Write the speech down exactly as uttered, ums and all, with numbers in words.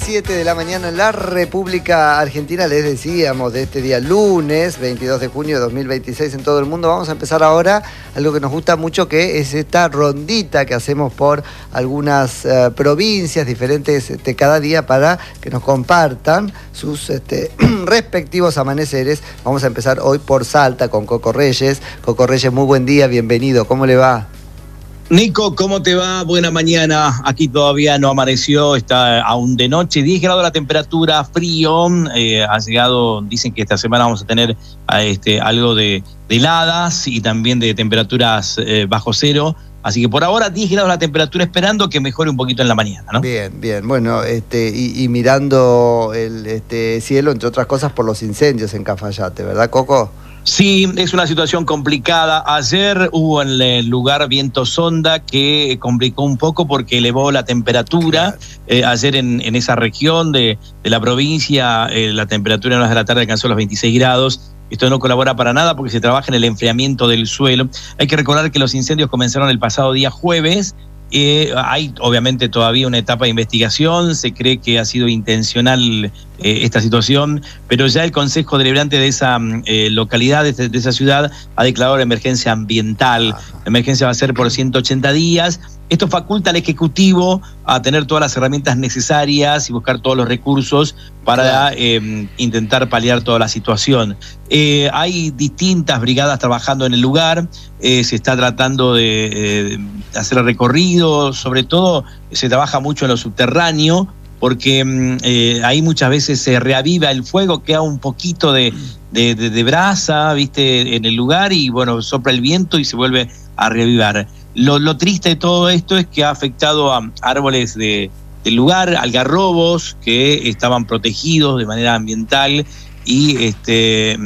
siete de la mañana en la República Argentina, les decíamos de este día lunes veintidós de junio de dos mil veintiséis en todo el mundo. Vamos a empezar ahora algo que nos gusta mucho, que es esta rondita que hacemos por algunas uh, provincias diferentes este, cada día, para que nos compartan sus este, respectivos amaneceres. Vamos a empezar hoy por Salta con Coco Reyes. Coco Reyes, muy buen día, bienvenido, ¿cómo le va? Nico, ¿cómo te va? Buena mañana. Aquí todavía no amaneció, está aún de noche, diez grados la temperatura, frío. Eh, ha llegado, dicen que esta semana vamos a tener este, algo de, de heladas y también de temperaturas eh, bajo cero. Así que por ahora diez grados la temperatura, esperando que mejore un poquito en la mañana, ¿no? Bien, bien. Bueno, este, y, y mirando el este, cielo, entre otras cosas, por los incendios en Cafayate, ¿verdad, Coco? Sí, es una situación complicada. Ayer hubo en el lugar viento sonda que complicó un poco porque elevó la temperatura. Eh, ayer en, en esa región de, de la provincia eh, la temperatura en las de la tarde alcanzó los veintiséis grados. Esto no colabora para nada porque se trabaja en el enfriamiento del suelo. Hay que recordar que los incendios comenzaron el pasado día jueves. Eh, hay obviamente todavía una etapa de investigación, se cree que ha sido intencional eh, esta situación, pero ya el Consejo Deliberante de esa eh, localidad, de, de esa ciudad, ha declarado la emergencia ambiental. La emergencia va a ser por ciento ochenta días. Esto faculta al Ejecutivo a tener todas las herramientas necesarias y buscar todos los recursos para eh, intentar paliar toda la situación. Eh, hay distintas brigadas trabajando en el lugar, eh, se está tratando de, eh, de hacer el recorrido, sobre todo se trabaja mucho en lo subterráneo, porque eh, ahí muchas veces se reaviva el fuego, queda un poquito de, de, de, de brasa, viste, en el lugar, y bueno, sopla el viento y se vuelve a reavivar. Lo, lo triste de todo esto es que ha afectado a árboles de, del lugar, algarrobos que estaban protegidos de manera ambiental, y este